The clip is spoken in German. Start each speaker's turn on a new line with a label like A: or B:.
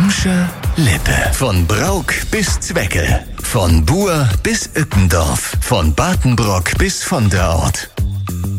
A: Emscher Lippe. Von Brauk bis Zwecke. Von Buer bis Ückendorf. Von Batenbrock bis von der Ort.